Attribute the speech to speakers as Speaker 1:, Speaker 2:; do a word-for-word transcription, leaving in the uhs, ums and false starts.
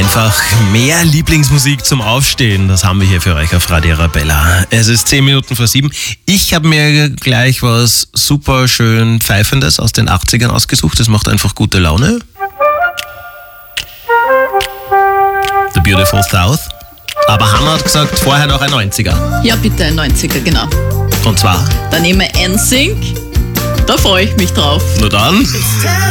Speaker 1: Einfach mehr Lieblingsmusik zum Aufstehen, das haben wir hier für euch auf Radio Arabella. Es ist zehn Minuten vor sieben. Ich habe mir gleich was super schön Pfeifendes aus den achtzigern ausgesucht. Das macht einfach gute Laune. The Beautiful South. Aber Hannah hat gesagt, vorher noch ein neunziger.
Speaker 2: Ja, bitte ein neunziger, genau.
Speaker 1: Und zwar?
Speaker 2: Dann nehmen wir N Sync. Da freue ich mich drauf.
Speaker 1: Na dann.